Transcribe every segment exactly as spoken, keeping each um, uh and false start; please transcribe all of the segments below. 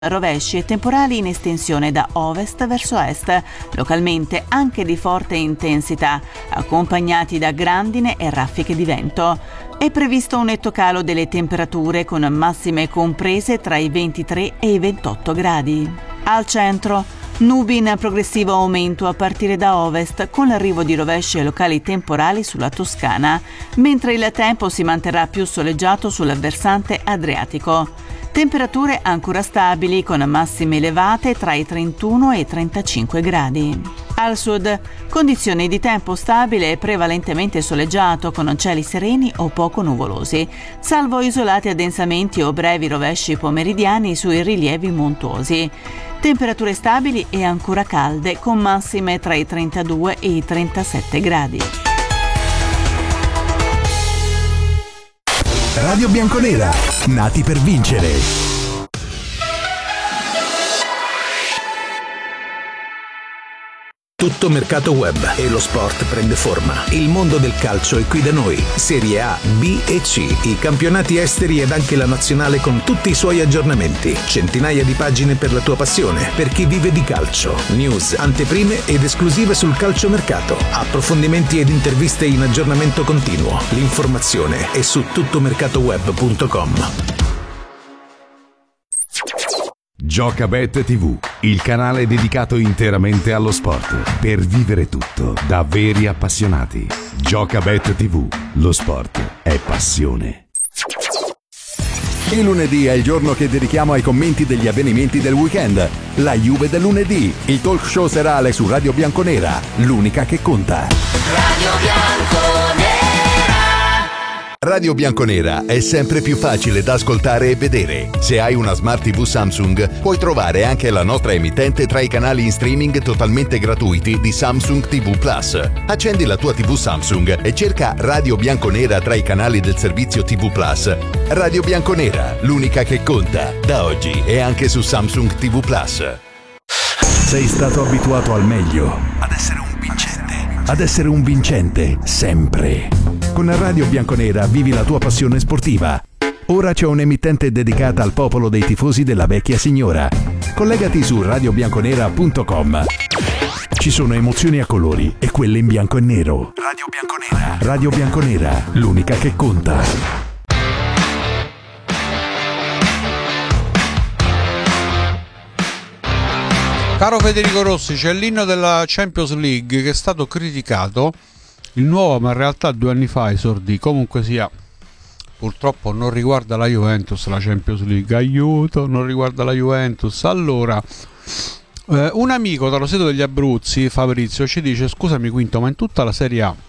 Rovesci e temporali in estensione da ovest verso est, localmente anche di forte intensità, accompagnati da grandine e raffiche di vento. È previsto un netto calo delle temperature con massime comprese tra i ventitré e i ventotto gradi. Al centro, nubi in progressivo aumento a partire da ovest con l'arrivo di rovesci e locali temporali sulla Toscana, mentre il tempo si manterrà più soleggiato sul versante adriatico. Temperature ancora stabili con massime elevate tra i trentuno e i trentacinque gradi. Al sud, condizioni di tempo stabile e prevalentemente soleggiato con cieli sereni o poco nuvolosi, salvo isolati addensamenti o brevi rovesci pomeridiani sui rilievi montuosi. Temperature stabili e ancora calde con massime tra i trentadue e i trentasette gradi. Radio Bianconera, nati per vincere. Tutto mercato web e lo sport prende forma. Il mondo del calcio è qui da noi. Serie A, B e C, i campionati esteri ed anche la nazionale con tutti i suoi aggiornamenti. Centinaia di pagine per la tua passione, per chi vive di calcio. News, anteprime ed esclusive sul calciomercato. Approfondimenti ed interviste in aggiornamento continuo. L'informazione è su tuttomercatoweb punto com. Giocabet tivù, il canale dedicato interamente allo sport, per vivere tutto da veri appassionati. Giocabet tivù, lo sport è passione. Il lunedì è il giorno che dedichiamo ai commenti degli avvenimenti del weekend. La Juve del lunedì, il talk show serale su Radio Bianconera, l'unica che conta. Radio Bianconera. Radio Bianconera è sempre più facile da ascoltare e vedere. Se hai una Smart tivù Samsung, puoi trovare anche la nostra emittente tra i canali in streaming totalmente gratuiti di Samsung tivù Plus. Accendi la tua tivù Samsung e cerca Radio Bianconera tra i canali del servizio tivù Plus. Radio Bianconera, l'unica che conta, da oggi e anche su Samsung tivù Plus. Sei stato abituato al meglio, ad essere un vincente, ad essere un vincente sempre. Con Radio Bianconera vivi la tua passione sportiva. Ora c'è un'emittente dedicata al popolo dei tifosi della vecchia signora. Collegati su radio bianconera punto com. Ci sono emozioni a colori e quelle in bianco e nero. Radio Bianconera. Radio Bianconera, l'unica che conta. Caro Federico Rossi, c'è l'inno della Champions League che è stato criticato, il nuovo, ma in realtà due anni fa esordì. Comunque sia, purtroppo non riguarda la Juventus la Champions League, aiuto, non riguarda la Juventus. Allora, eh, un amico dallo Seto degli Abruzzi, Fabrizio, ci dice: scusami Quinto, ma in tutta la Serie A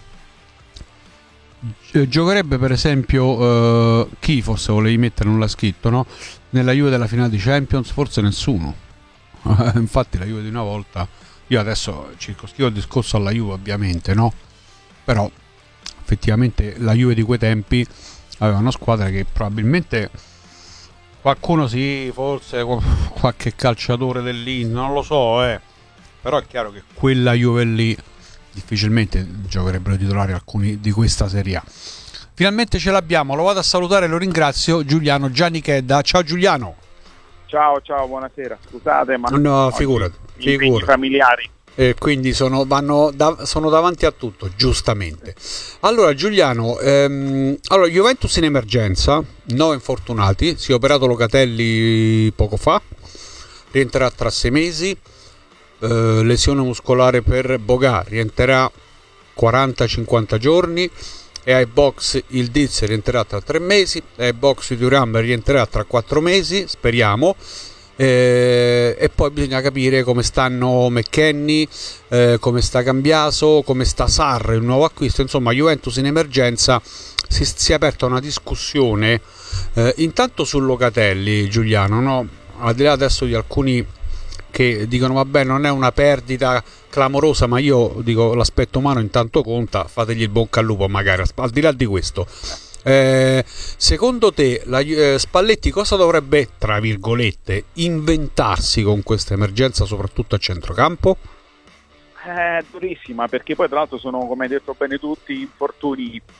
eh, giocherebbe per esempio eh, chi forse volevi mettere, non l'ha scritto, no? Nella Juve della finale di Champions? Forse nessuno. Infatti la Juve di una volta, io adesso circoscrivo il discorso alla Juve ovviamente, no? Però effettivamente la Juve di quei tempi aveva una squadra che probabilmente qualcuno sì, forse qualche calciatore dell'Inter, non lo so, eh. Però è chiaro che quella Juve lì difficilmente giocherebbero titolari alcuni di questa Serie A. Finalmente ce l'abbiamo, lo vado a salutare e lo ringrazio, Giuliano Giannichedda. Ciao Giuliano. Ciao, ciao, buonasera. Scusate, ma no, figurati, figurati. familiari. E quindi sono, vanno da, sono davanti a tutto, giustamente. Allora Giuliano, ehm, allora Juventus in emergenza, nove infortunati, si è operato Locatelli poco fa, rientrerà tra sei mesi, eh, lesione muscolare per Boga, rientrerà quaranta cinquanta giorni, e ai box il Diz rientrerà tra tre mesi, e ai box Thuram rientrerà tra quattro mesi, speriamo. Eh, e poi bisogna capire come stanno McKennie, eh, come sta Cambiaso, come sta Sarr, il nuovo acquisto. Insomma, Juventus in emergenza. Si, si è aperta una discussione eh, intanto su Locatelli, Giuliano, no? Al di là adesso di alcuni che dicono vabbè, non è una perdita clamorosa, ma io dico l'aspetto umano intanto conta, fategli il bocca al lupo magari. Al di là di questo, Eh, secondo te la, eh, Spalletti cosa dovrebbe, tra virgolette, inventarsi con questa emergenza, soprattutto a centrocampo? È durissima, perché poi tra l'altro sono, come hai detto bene tutti, infortuni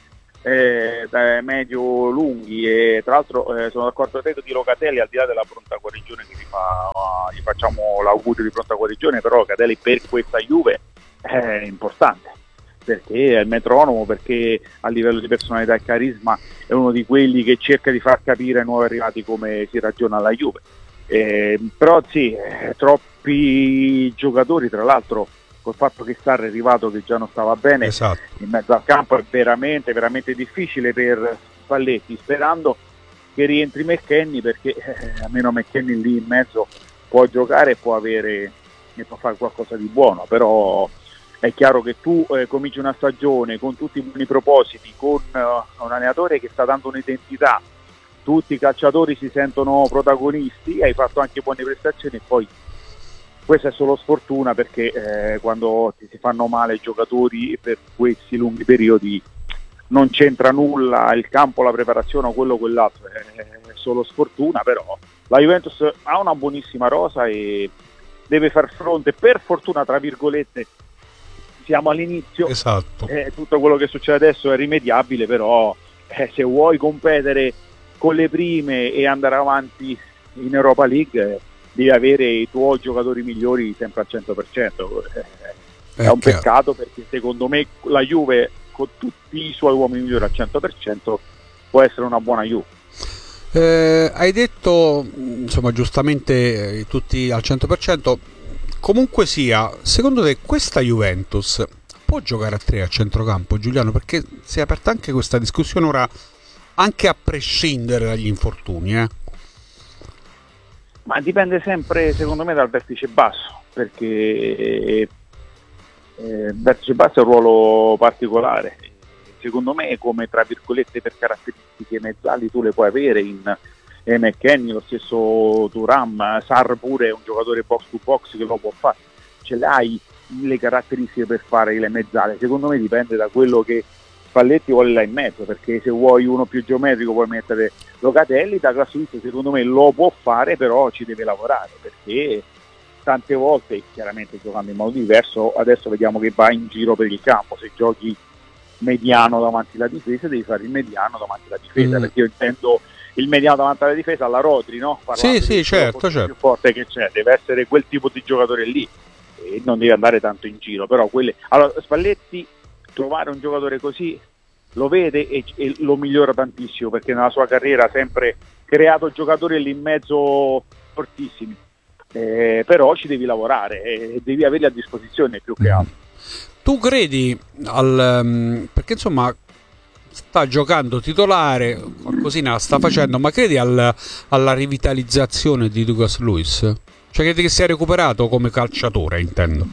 eh, medio lunghi, e tra l'altro eh, sono d'accordo con te di Locatelli, al di là della pronta guarigione che gli, fa, gli facciamo l'augurio di pronta guarigione, però Locatelli per questa Juve è importante, perché è il metronomo, perché a livello di personalità e carisma è uno di quelli che cerca di far capire ai nuovi arrivati come si ragiona alla Juve. Eh, però sì, eh, troppi giocatori, tra l'altro col fatto che Sarri è arrivato che già non stava bene, esatto, in mezzo al campo è veramente veramente difficile per Spalletti, sperando che rientri McKennie, perché eh, almeno McKennie lì in mezzo può giocare e può avere e può fare qualcosa di buono. Però è chiaro che tu eh, cominci una stagione con tutti i buoni propositi, con uh, un allenatore che sta dando un'identità, tutti i calciatori si sentono protagonisti, hai fatto anche buone prestazioni, e poi questa è solo sfortuna, perché eh, quando ti si fanno male i giocatori per questi lunghi periodi non c'entra nulla il campo, la preparazione o quello o quell'altro, è solo sfortuna. Però la Juventus ha una buonissima rosa e deve far fronte, per fortuna tra virgolette, siamo all'inizio, esatto. Eh, tutto quello che succede adesso è rimediabile, però eh, se vuoi competere con le prime e andare avanti in Europa League eh, devi avere i tuoi giocatori migliori sempre al cento per cento. Eh, è, è un chiaro. peccato, perché secondo me la Juve con tutti i suoi uomini migliori al cento per cento può essere una buona Juve. Eh, hai detto, insomma, giustamente eh, tutti al cento per cento. Comunque sia, secondo te questa Juventus può giocare a tre a centrocampo, Giuliano? Perché si è aperta anche questa discussione ora, anche a prescindere dagli infortuni, eh? Ma dipende sempre, secondo me, dal vertice basso, perché eh, il vertice basso è un ruolo particolare. Secondo me, come tra virgolette per caratteristiche mezzali tu le puoi avere in eh, McKennie, lo stesso Thuram, Sarr pure è un giocatore box to box che lo può fare, ce le hai le caratteristiche per fare le mezzale. Secondo me dipende da quello che Spalletti vuole là in mezzo, perché se vuoi uno più geometrico puoi mettere Locatelli, da classifica secondo me lo può fare, però ci deve lavorare, perché tante volte, chiaramente giocando in modo diverso, adesso vediamo che va in giro per il campo, se giochi mediano davanti alla difesa devi fare il mediano davanti alla difesa, mm. perché io intendo il mediano davanti alla difesa alla Rodri, no? Parlando sì, sì, certo, certo. più forte che c'è, deve essere quel tipo di giocatore lì e non deve andare tanto in giro, però quelle... Allora Spalletti trovare un giocatore così lo vede e, e lo migliora tantissimo, perché nella sua carriera ha sempre creato giocatori lì in mezzo fortissimi, eh, però ci devi lavorare e devi averli a disposizione più che altro. Tu credi al um, perché insomma sta giocando titolare, qualcosina la sta facendo, ma credi al, alla rivitalizzazione di Douglas Luiz? Cioè credi che sia recuperato come calciatore, intendo?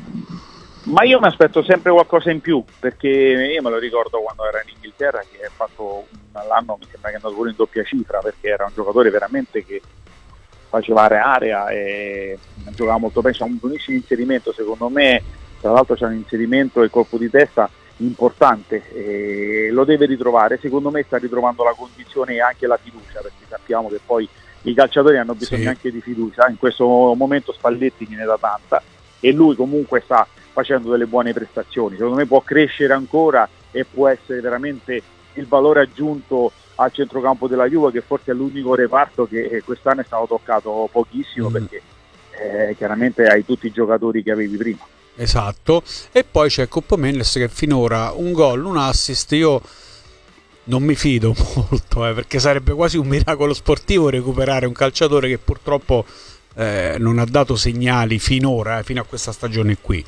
Ma io mi aspetto sempre qualcosa in più, perché io me lo ricordo quando era in Inghilterra, che ha fatto l'anno, mi sembra che è andato pure in doppia cifra, perché era un giocatore veramente che faceva area e giocava molto bene, c'ha un buonissimo inserimento, secondo me, tra l'altro c'è un inserimento e colpo di testa importante, e lo deve ritrovare, secondo me sta ritrovando la condizione e anche la fiducia, perché sappiamo che poi i calciatori hanno bisogno sì. anche di fiducia, in questo momento Spalletti ne dà tanta e lui comunque sta facendo delle buone prestazioni, secondo me può crescere ancora e può essere veramente il valore aggiunto al centrocampo della Juve, che forse è l'unico reparto che quest'anno è stato toccato pochissimo, mm. perché eh, chiaramente hai tutti i giocatori che avevi prima. Esatto, e poi c'è Coppa Mendes che finora un gol, un assist, io non mi fido molto, eh, perché sarebbe quasi un miracolo sportivo recuperare un calciatore che purtroppo eh, non ha dato segnali finora, eh, fino a questa stagione qui.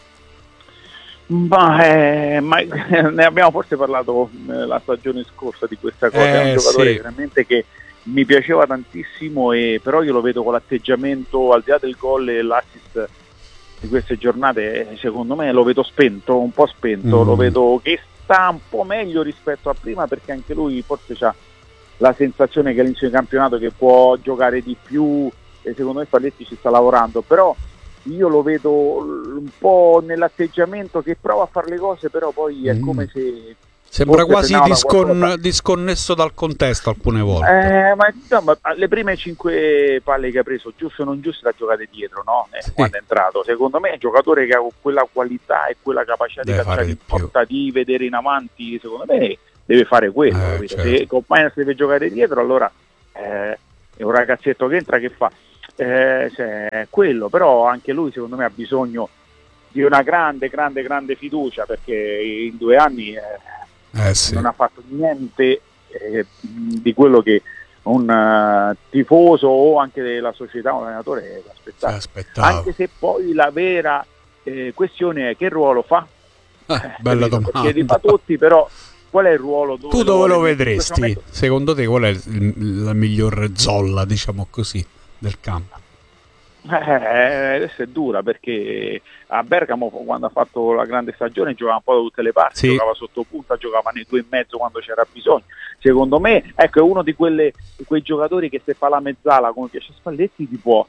Ma, eh, ma ne abbiamo forse parlato eh, la stagione scorsa di questa cosa, eh, è un giocatore sì. veramente che mi piaceva tantissimo, e però io lo vedo con l'atteggiamento, al di là del gol e l'assist di queste giornate, secondo me lo vedo spento, un po' spento, mm. lo vedo che sta un po' meglio rispetto a prima, perché anche lui forse ha la sensazione che all'inizio del campionato che può giocare di più, e secondo me Spalletti ci sta lavorando, però io lo vedo un po' nell'atteggiamento che prova a fare le cose, però poi è mm. come se sembra quasi discon- disconnesso dal contesto alcune volte. Eh, ma insomma, le prime cinque palle che ha preso, giusto o non giusto, le ha giocate dietro, no? Eh, sì. Quando è entrato, secondo me è un giocatore che ha quella qualità e quella capacità Deve di calciare in porta, di vedere in avanti, secondo me deve fare quello, Eh, capito? certo. Se Koopmeiners deve giocare dietro, allora eh, è un ragazzetto che entra, che fa eh, cioè, quello, però anche lui secondo me ha bisogno di una grande, grande, grande fiducia, perché in due anni eh, Eh sì. non ha fatto niente eh, di quello che un uh, tifoso o anche della società, un allenatore aspettava. aspettava. Anche se poi la vera eh, questione è che ruolo fa. Eh, bella capito? domanda. Perché li fa tutti, però qual è il ruolo? Dove Tu dove lo vuole- in questo vedresti? momento- Secondo te qual è il- la miglior zolla, diciamo così, del campo? Eh, adesso è dura, perché a Bergamo quando ha fatto la grande stagione giocava un po' da tutte le parti, Sì. giocava sotto punta, giocava nei due e mezzo quando c'era bisogno. Secondo me, ecco, è uno di, quelle, di quei giocatori che se fa la mezzala come piace a Spalletti ti può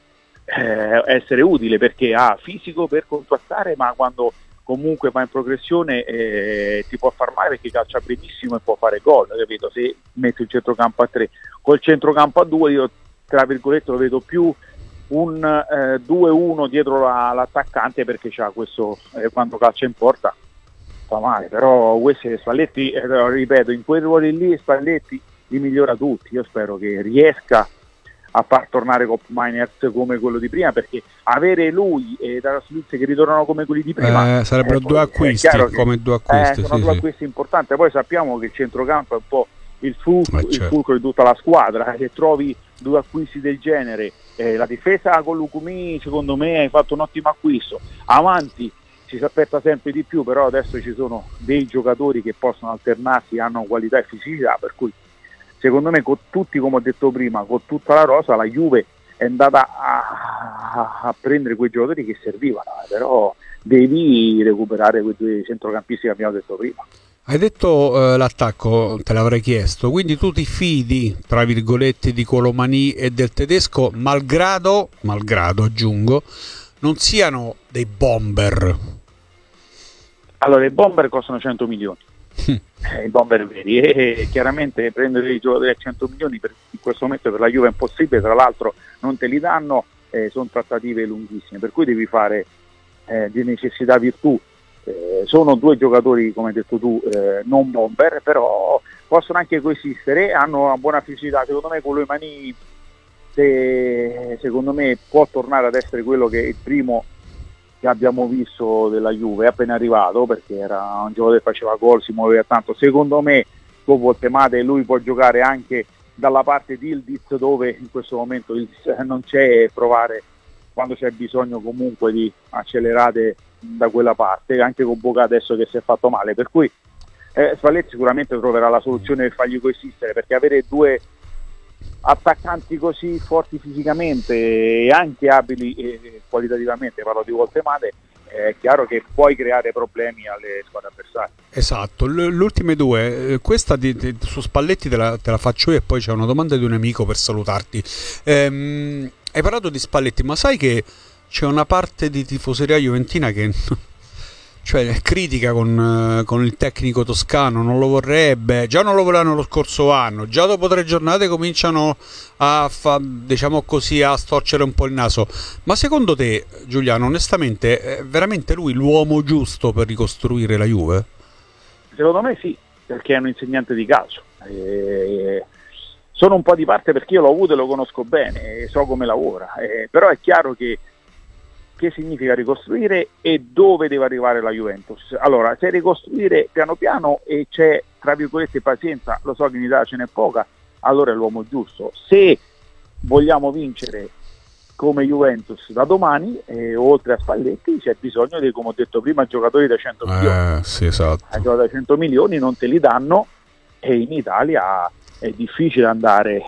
eh, essere utile, perché ha fisico per contrastare, ma quando comunque va in progressione eh, ti può far male, perché calcia benissimo e può fare gol, capito? Se metti il centrocampo a tre, col centrocampo a due io tra virgolette lo vedo più un eh, due uno dietro la, l'attaccante, perché c'ha questo eh, quando calcia in porta fa male, però questi Spalletti, eh, ripeto, in quei ruoli lì Spalletti li migliora tutti. Io spero che riesca a far tornare Koopmeiners come quello di prima, perché avere lui e Darius Luiz che ritornano come quelli di prima Eh, sarebbero eh, due poi è acquisti, chiaro che- come due eh, acquisti. sono sì, due sì. acquisti importanti. Poi sappiamo che il centrocampo è un po' il fulcro, Eh, il certo. fulcro di tutta la squadra. Se trovi due acquisti del genere, eh, la difesa con Lukumi secondo me hai fatto un ottimo acquisto, avanti ci si aspetta sempre di più, però adesso ci sono dei giocatori che possono alternarsi, hanno qualità e fisicità, per cui secondo me con tutti, come ho detto prima, con tutta la rosa la Juve è andata a, a- a prendere quei giocatori che servivano, eh, però devi recuperare quei due centrocampisti che abbiamo detto prima. Hai detto eh, l'attacco, te l'avrei chiesto, quindi tu ti fidi, tra virgolette, di Colomani e del tedesco, malgrado, malgrado aggiungo, non siano dei bomber. Allora, i bomber costano cento milioni, eh, i bomber veri, e chiaramente prendere i giocatori a cento milioni per, in questo momento per la Juve è impossibile, tra l'altro non te li danno, eh, sono trattative lunghissime, per cui devi fare eh, di necessità virtù. Eh, sono due giocatori, come hai detto tu, eh, non bomber, però possono anche coesistere, hanno una buona fisicità. Secondo me con lui Mani, se, secondo me può tornare ad essere quello che è il primo che abbiamo visto della Juve, è appena arrivato, perché era un giocatore che faceva gol, si muoveva tanto. Secondo me dopo il Temade lui può giocare anche dalla parte di Ildiz, dove in questo momento Ildiz non c'è, e provare quando c'è bisogno comunque di accelerate da quella parte, anche con Boca adesso che si è fatto male, per cui eh, Spalletti sicuramente troverà la soluzione per fargli coesistere, perché avere due attaccanti così forti fisicamente e anche abili eh, qualitativamente, parlo di Voltemade, è chiaro che puoi creare problemi alle squadre avversarie. Esatto, L- l'ultime due, eh, questa di, di- su Spalletti te la, te la faccio io, e poi c'è una domanda di un amico per salutarti. Ehm, hai parlato di Spalletti, ma sai che c'è una parte di tifoseria juventina che cioè è critica con, eh, con il tecnico toscano, non lo vorrebbe, già non lo volevano lo scorso anno, già dopo tre giornate cominciano a fa, diciamo così, a storcere un po' il naso. Ma secondo te, Giuliano, onestamente è veramente lui l'uomo giusto per ricostruire la Juve? Secondo me sì, perché è un insegnante di calcio. Eh, sono un po' di parte perché io l'ho avuto e lo conosco bene, e so come lavora, eh, però è chiaro che che significa ricostruire e dove deve arrivare la Juventus. Allora, se ricostruire piano piano e c'è, tra virgolette, pazienza, lo so che in Italia ce n'è poca, allora è l'uomo giusto. Se vogliamo vincere come Juventus da domani, eh, oltre a Spalletti, c'è bisogno di, come ho detto prima, giocatori da cento milioni. Eh, sì, esatto. A giocatori da cento milioni non te li danno, e in Italia è difficile andare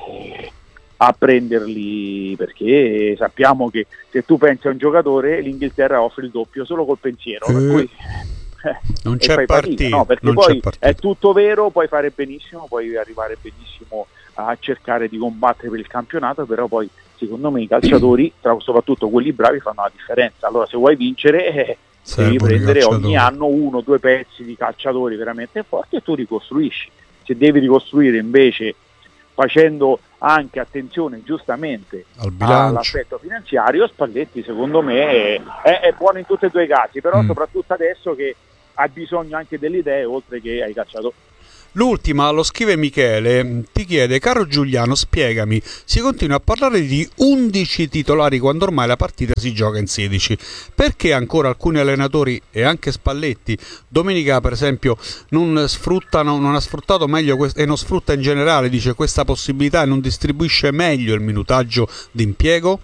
a prenderli, perché sappiamo che se tu pensi a un giocatore l'Inghilterra offre il doppio solo col pensiero, per Eh, cui, eh, non e c'è fai partita, fatica, no? Perché non poi c'è partita. è tutto vero, puoi fare benissimo, puoi arrivare benissimo a cercare di combattere per il campionato, però poi secondo me i calciatori, tra, soprattutto quelli bravi, fanno la differenza. Allora se vuoi vincere eh, devi Servono i prendere calciatori. ogni anno uno o due pezzi di calciatori veramente forti e tu ricostruisci. Se devi ricostruire invece facendo anche attenzione giustamente Al bilancio. all'aspetto finanziario, Spalletti secondo me è, è, è buono in tutti e due i casi, però Mm. soprattutto adesso che ha bisogno anche delle idee oltre che ai calciatori. L'ultima, lo scrive Michele, ti chiede: caro Giuliano, spiegami, si continua a parlare di undici titolari quando ormai la partita si gioca in sedici. Perché ancora alcuni allenatori e anche Spalletti, domenica per esempio, non sfruttano, non ha sfruttato meglio quest- e non sfrutta in generale, dice, questa possibilità e non distribuisce meglio il minutaggio d'impiego?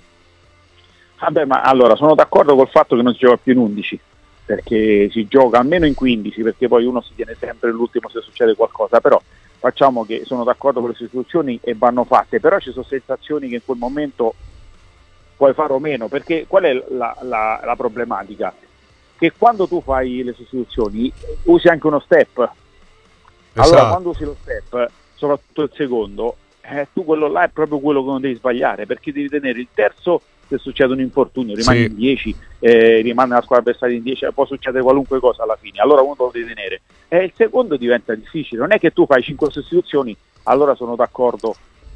Vabbè, ma allora sono d'accordo col fatto che non si gioca più in undici, perché si gioca almeno in quindici, perché poi uno si tiene sempre l'ultimo se succede qualcosa, però facciamo che sono d'accordo con le sostituzioni e vanno fatte, però ci sono sensazioni che in quel momento puoi fare o meno, perché qual è la, la, la problematica? Che quando tu fai le sostituzioni usi anche uno step, esatto. Allora quando usi lo step, soprattutto il secondo, eh, tu quello là è proprio quello che non devi sbagliare, perché devi tenere il terzo se succede un infortunio, rimani sì. in dieci, eh, rimane la squadra avversaria in dieci, può succedere qualunque cosa alla fine, allora uno lo devi tenere. E il secondo diventa difficile, non è che tu fai cinque sostituzioni, allora sono d'accordo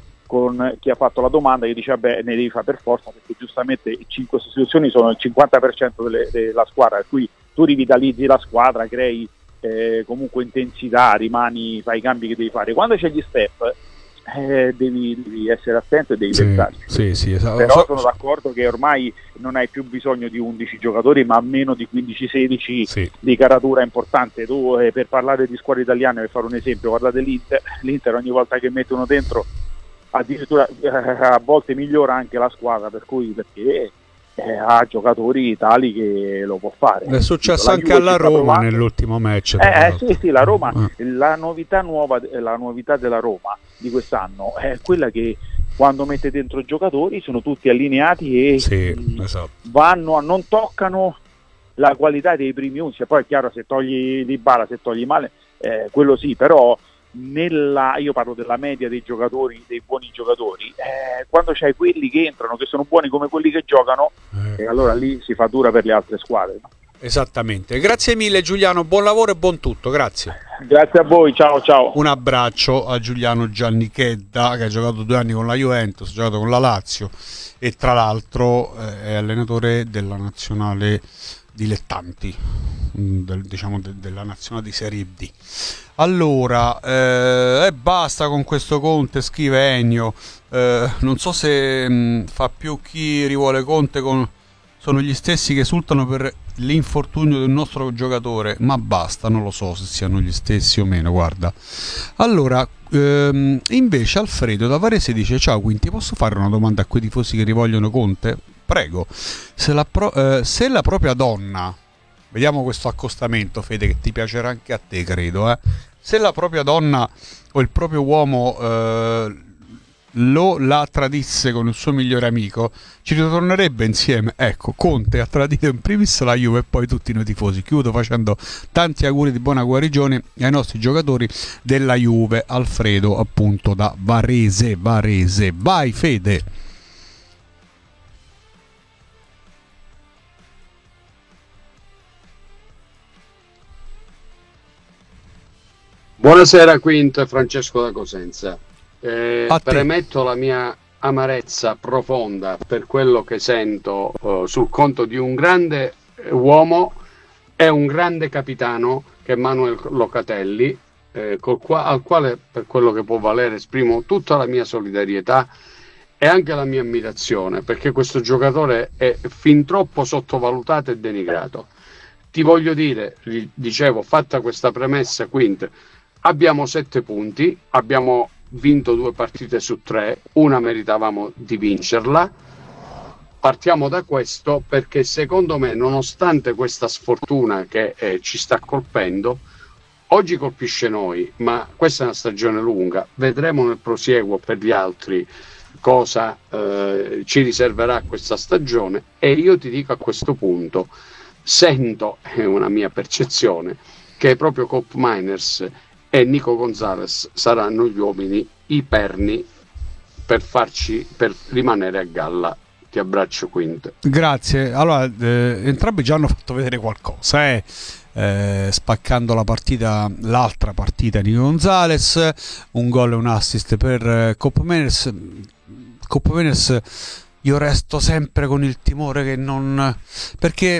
con chi ha fatto la domanda che dice vabbè ne devi fare per forza, perché giustamente cinque sostituzioni sono il cinquanta per cento delle, della squadra, per cui tu rivitalizzi la squadra, crei eh, comunque intensità, rimani, fai i cambi che devi fare. Quando c'è gli step Eh, devi, devi essere attento e devi sì, pensarci. Sì, sì, esatto. Però so, sono d'accordo che ormai non hai più bisogno di undici giocatori, ma meno di quindici sedici sì. di caratura importante. Tu eh, per parlare di squadre italiane, per fare un esempio, guardate l'Inter, l'Inter ogni volta che mette uno dentro addirittura eh, a volte migliora anche la squadra, per cui perché eh, ha giocatori tali che lo può fare. È successo la anche Juve alla Roma nell'ultimo match. Eh, eh sì, sì, la Roma, eh. la novità nuova, la novità della Roma di quest'anno è quella che quando mette dentro i giocatori sono tutti allineati e sì, esatto. vanno a, non toccano la qualità dei primi undici. Poi è chiaro, se togli Dybala, se togli Male, eh, quello sì, però nella, io parlo della media dei giocatori, dei buoni giocatori, eh, quando c'hai quelli che entrano che sono buoni come quelli che giocano, eh. eh, allora lì si fa dura per le altre squadre, no? Esattamente. Grazie mille Giuliano, buon lavoro e buon tutto, grazie. Grazie a voi, ciao ciao. Un abbraccio a Giuliano Giannichedda, che ha giocato due anni con la Juventus, ha giocato con la Lazio e tra l'altro eh, è allenatore della nazionale dilettanti, del, diciamo de, della nazionale di Serie D. Allora, e eh, basta con questo Conte, scrive Ennio. Eh, non so se mh, fa più chi rivuole Conte con... sono gli stessi che esultano per l'infortunio del nostro giocatore, ma basta, non lo so se siano gli stessi o meno, guarda. Allora, ehm, invece Alfredo da Varese dice: ciao Quinti, posso fare una domanda a quei tifosi che rivogliono Conte? Prego. Se la, pro- eh, se la propria donna, vediamo questo accostamento, Fede, che ti piacerà anche a te, credo, eh? Se la propria donna o il proprio uomo eh, lo la tradisse con il suo migliore amico, ci ritornerebbe insieme. Ecco, Conte ha tradito in primis la Juve e poi tutti noi tifosi. Chiudo facendo tanti auguri di buona guarigione ai nostri giocatori della Juve. Alfredo, appunto, da Varese. Varese, vai Fede. Buonasera Quint, Francesco da Cosenza. Eh, premetto la mia amarezza profonda per quello che sento uh, sul conto di un grande uomo e un grande capitano che è Manuel Locatelli, eh, col qua- al quale, per quello che può valere, esprimo tutta la mia solidarietà e anche la mia ammirazione, perché questo giocatore è fin troppo sottovalutato e denigrato. Ti voglio dire, dicevo, fatta questa premessa, Quint, abbiamo sette punti, abbiamo vinto due partite su tre, una meritavamo di vincerla. Partiamo da questo perché secondo me, nonostante questa sfortuna che eh, ci sta colpendo, oggi colpisce noi, ma questa è una stagione lunga, vedremo nel prosieguo per gli altri cosa eh, ci riserverà questa stagione. E io ti dico, a questo punto sento, è una mia percezione, che proprio Koopmeiners e Nico Gonzalez saranno gli uomini, i perni per farci, per rimanere a galla. Ti abbraccio, Quint. Grazie. Allora, eh, entrambi già hanno fatto vedere qualcosa, eh? Eh, spaccando la partita, l'altra partita di Gonzalez, un gol e un assist per eh, Koopmeiners. Koopmeiners, io resto sempre con il timore che non, perché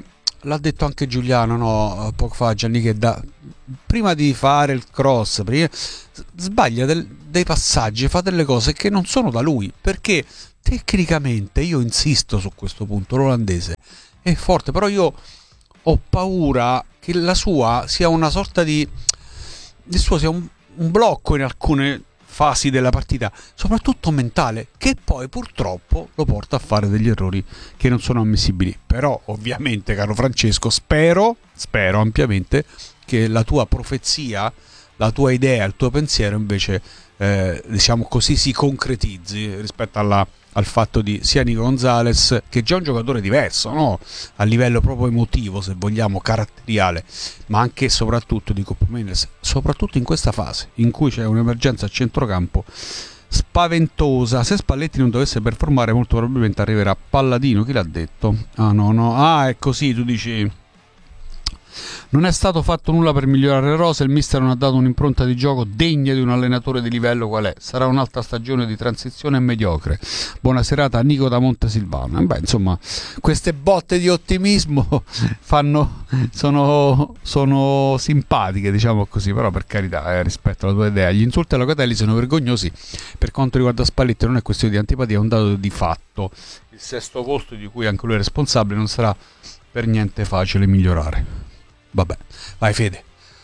l'ha detto anche Giuliano, no, poco fa, Gianni, che da, prima di fare il cross prima, sbaglia del, dei passaggi, fa delle cose che non sono da lui, perché tecnicamente, io insisto su questo punto, l'olandese è forte, però io ho paura che la sua sia una sorta di il suo sia un, un blocco in alcune fasi della partita, soprattutto mentale, che poi purtroppo lo porta a fare degli errori che non sono ammissibili. Però ovviamente, caro Francesco, spero spero ampiamente che la tua profezia, la tua idea, il tuo pensiero invece eh, diciamo così si concretizzi rispetto alla al fatto di sia Nico Gonzalez, che è già un giocatore diverso, no? A livello proprio emotivo, se vogliamo, caratteriale, ma anche e soprattutto di Coppa Mendes, soprattutto in questa fase in cui c'è un'emergenza a centrocampo spaventosa. Se Spalletti non dovesse performare, molto probabilmente arriverà Palladino. Chi l'ha detto? Ah no no, ah è così, tu dici. Non è stato fatto nulla per migliorare le rose, il mister non ha dato un'impronta di gioco degna di un allenatore di livello qual è. Sarà un'altra stagione di transizione mediocre. Buona serata a Nico da Montesilvano. Beh, insomma, queste botte di ottimismo fanno sono, sono simpatiche, diciamo così, però per carità, eh, rispetto alla tua idea. Gli insulti a Locatelli sono vergognosi. Per quanto riguarda Spalletti non è questione di antipatia, è un dato di fatto. Il sesto posto, di cui anche lui è responsabile, non sarà per niente facile migliorare. Vabbè, vai Fede.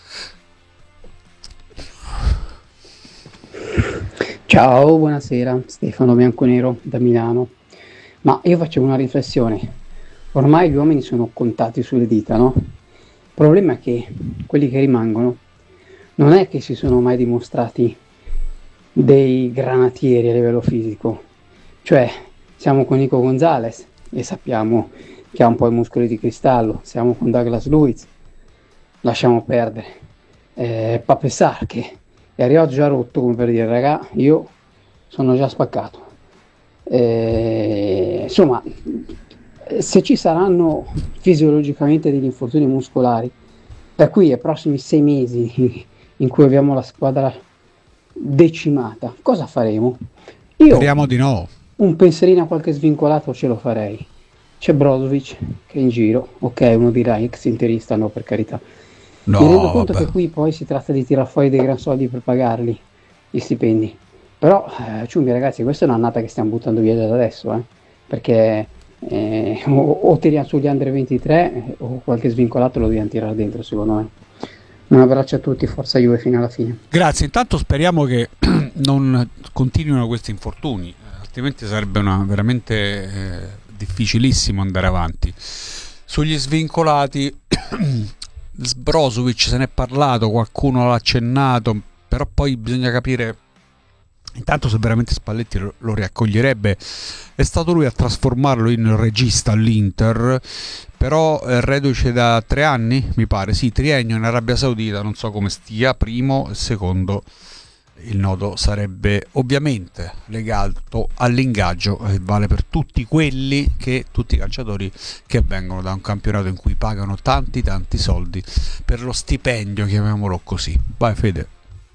Ciao, buonasera, Stefano Bianconero da Milano. Ma io facevo una riflessione. Ormai gli uomini sono contati sulle dita, no? Il problema è che quelli che rimangono non è che si sono mai dimostrati dei granatieri a livello fisico. Cioè, siamo con Nico Gonzalez e sappiamo che ha un po' i muscoli di cristallo, siamo con Douglas Luiz, lasciamo perdere. Eh, Pape Sarr che è arrivato già rotto, come per dire, raga, io sono già spaccato. Eh, insomma, se ci saranno fisiologicamente degli infortuni muscolari da qui ai prossimi sei mesi in cui abbiamo la squadra decimata, cosa faremo? Io speriamo di no. Un pensierino a qualche svincolato ce lo farei. C'è Brozovic che è in giro, ok, uno dirà ex interista, no, per carità. No, mi rendo conto vabbè. che qui poi si tratta di tirar fuori dei gran soldi per pagarli gli stipendi, però eh, ciumbi ragazzi, questa è un'annata che stiamo buttando via già da adesso, eh, perché eh, o, o tiriamo sugli under ventitré eh, o qualche svincolato lo dobbiamo tirare dentro, secondo me. Un abbraccio a tutti, forza Juve fino alla fine. Grazie, intanto speriamo che non continuino questi infortuni, altrimenti sarebbe una veramente eh, difficilissimo andare avanti. Sugli svincolati Brozovic se ne è parlato, qualcuno l'ha accennato, però poi bisogna capire intanto se veramente Spalletti lo, lo riaccoglierebbe. È stato lui a trasformarlo in regista all'Inter, però è reduce da tre anni, mi pare, sì, triennio in Arabia Saudita, non so come stia, primo e secondo. Il nodo sarebbe ovviamente legato all'ingaggio, e vale per tutti quelli che tutti i calciatori che vengono da un campionato in cui pagano tanti tanti soldi per lo stipendio, chiamiamolo così. Vai Fede.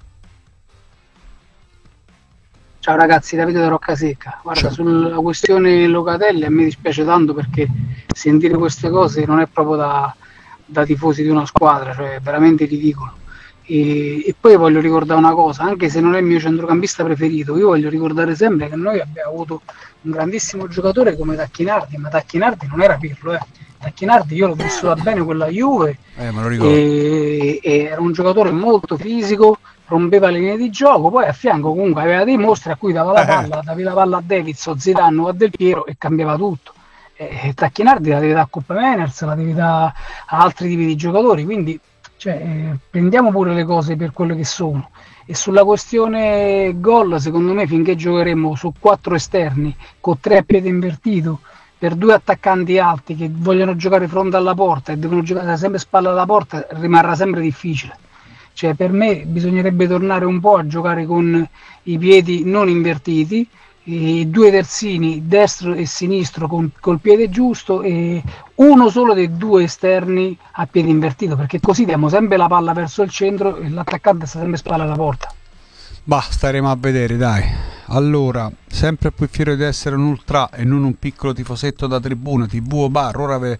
Ciao ragazzi, Davide da Roccasecca. Guarda, Ciao. Sulla questione Locatelli a me dispiace tanto, perché sentire queste cose non è proprio da, da tifosi di una squadra, cioè è veramente ridicolo. E, e poi voglio ricordare una cosa, anche se non è il mio centrocampista preferito, io voglio ricordare sempre che noi abbiamo avuto un grandissimo giocatore come Tacchinardi, ma Tacchinardi non era Pirlo, eh. Tacchinardi io l'ho vissuta bene quella Juve, Eh, me lo ricordo. e, e era un giocatore molto fisico, rompeva le linee di gioco, poi a fianco comunque aveva dei mostri a cui dava la palla, davi la palla a Davids o Zidane o a Del Piero e cambiava tutto. E Tacchinardi la devi dare a Coppa Meners, la devi dare a altri tipi di giocatori, quindi cioè, eh, prendiamo pure le cose per quello che sono. E sulla questione gol, secondo me finché giocheremo su quattro esterni con tre a piede invertito per due attaccanti alti che vogliono giocare fronte alla porta e devono giocare sempre spalla alla porta, rimarrà sempre difficile. Cioè, per me bisognerebbe tornare un po' a giocare con i piedi non invertiti, i due terzini destro e sinistro con, col piede giusto e uno solo dei due esterni a piede invertito, perché così diamo sempre la palla verso il centro e l'attaccante sta sempre spalla alla porta. Bah, staremo a vedere, dai. Allora, sempre più fiero di essere un ultra e non un piccolo tifosetto da tribuna, tv o bar. Ora ve,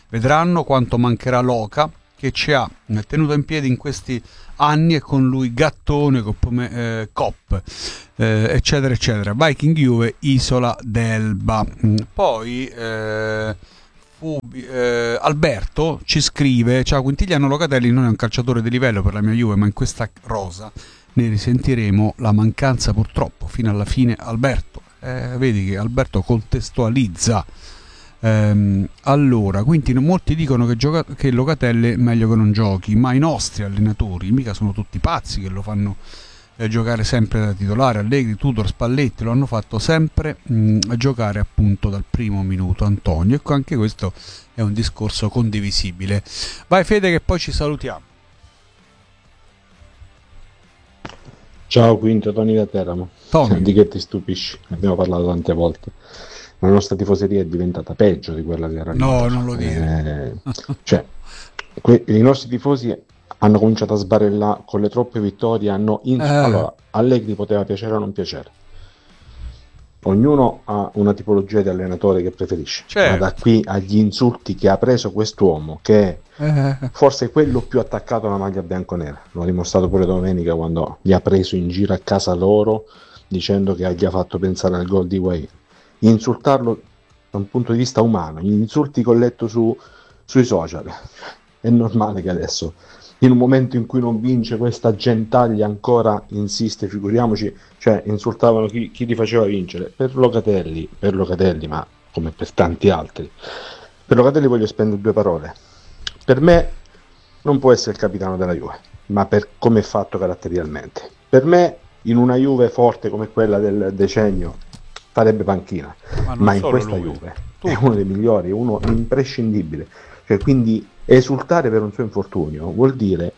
Vedranno quanto mancherà Loca, che ci ha tenuto in piedi in questi anni, e con lui Gattone, come eh, Cop, eh, eccetera eccetera. Viking Juve, Isola d'Elba. Poi eh, fu, eh, Alberto ci scrive: ciao Quintiliano, Locatelli non è un calciatore di livello per la mia Juve, ma in questa rosa ne risentiremo la mancanza purtroppo fino alla fine. Alberto, eh, vedi che Alberto contestualizza. Ehm, allora, quindi molti dicono che, gioca- che Locatelli è meglio che non giochi, ma i nostri allenatori mica sono tutti pazzi che lo fanno eh, giocare sempre da titolare. Allegri, Tudor, Spalletti lo hanno fatto sempre mh, giocare appunto dal primo minuto. Antonio, ecco, anche questo è un discorso condivisibile. Vai Fede, che poi ci salutiamo. Ciao Quinto, Tony da Teramo. Tony. Di che ti stupisci? Ne abbiamo parlato tante volte. La nostra tifoseria è diventata peggio di quella che era. No, non lo dire. Eh, cioè, que- i nostri tifosi hanno cominciato a sbarellare con le troppe vittorie. Hanno in- eh. Allora, Allegri poteva piacere o non piacere. Ognuno ha una tipologia di allenatore che preferisce. Certo. Ma da qui agli insulti che ha preso quest'uomo, che è forse quello più attaccato alla maglia bianconera. L'ho dimostrato pure domenica, quando li ha preso in giro a casa loro, dicendo che gli ha fatto pensare al gol di Wayne. Insultarlo da un punto di vista umano, gli insulti che ho letto su, sui social, è normale che adesso, in un momento in cui non vince, questa gentaglia ancora insiste, figuriamoci, cioè insultavano chi, chi li faceva vincere. Per Locatelli, per Locatelli, ma come per tanti altri, per Locatelli voglio spendere due parole. Per me non può essere il capitano della Juve, ma per come è fatto caratterialmente. Per me, in una Juve forte come quella del decennio, farebbe panchina, ma, ma in questa lui. Juve Tutti. È uno dei migliori, uno imprescindibile. Cioè, quindi esultare per un suo infortunio vuol dire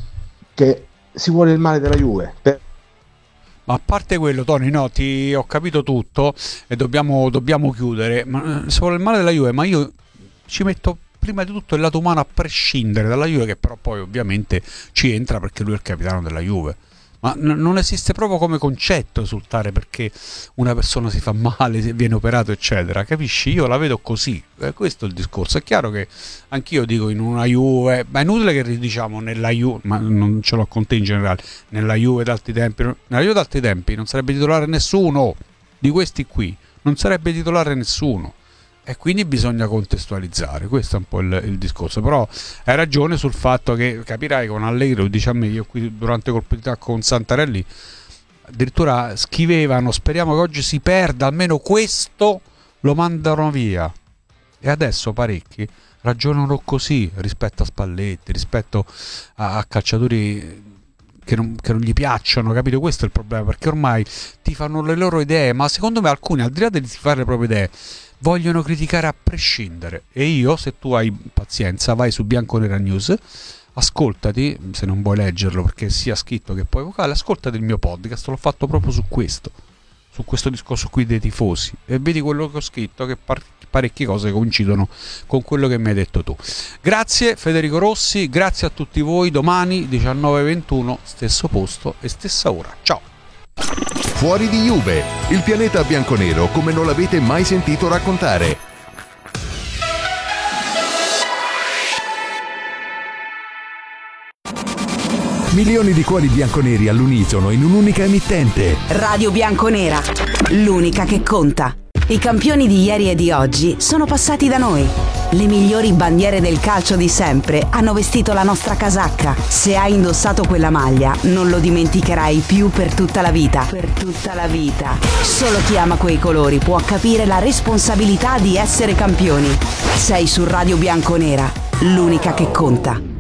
che si vuole il male della Juve. Per... Ma a parte quello, Tony, no, ti ho capito tutto e dobbiamo, dobbiamo chiudere. Ma si vuole il male della Juve, ma io ci metto prima di tutto il lato umano, a prescindere dalla Juve, che però poi ovviamente ci entra perché lui è il capitano della Juve. Ma n- non esiste proprio come concetto esultare perché una persona si fa male, viene operato, eccetera. Capisci? Io la vedo così. Eh, questo è il discorso. È chiaro che anch'io dico in una Juve, ma è inutile che diciamo nella Juve, ma non ce l'ho con te in generale, nella Juve d'altri tempi, nella Juve d'altri tempi non sarebbe titolare nessuno di questi qui, non sarebbe titolare nessuno. E quindi bisogna contestualizzare, questo è un po' il, il discorso. Però hai ragione sul fatto che, capirai, con Allegri, lo dice a me, io qui durante colpo di tacco con Santarelli addirittura scrivevano: speriamo che oggi si perda, almeno questo lo mandano via. E adesso parecchi ragionano così rispetto a Spalletti, rispetto a, a calciatori che non, che non gli piacciono, capito? Questo è il problema, perché ormai ti fanno le loro idee, ma secondo me alcuni, al di là di fare le proprie idee, vogliono criticare a prescindere. E io, se tu hai pazienza, vai su Bianconera News, ascoltati, se non vuoi leggerlo perché sia scritto che poi vocale, ascoltati il mio podcast, l'ho fatto proprio su questo, su questo discorso qui dei tifosi, e vedi quello che ho scritto, che par- parecchie cose coincidono con quello che mi hai detto tu. Grazie Federico Rossi, grazie a tutti voi. Domani diciannove e ventuno, stesso posto e stessa ora. Ciao. Fuori di Juve, il pianeta bianconero come non l'avete mai sentito raccontare. Milioni di cuori bianconeri all'unisono in un'unica emittente. Radio Bianconera, l'unica che conta. I campioni di ieri e di oggi sono passati da noi. Le migliori bandiere del calcio di sempre hanno vestito la nostra casacca. Se hai indossato quella maglia, non lo dimenticherai più per tutta la vita. Per tutta la vita. Solo chi ama quei colori può capire la responsabilità di essere campioni. Sei su Radio Bianconera, l'unica che conta.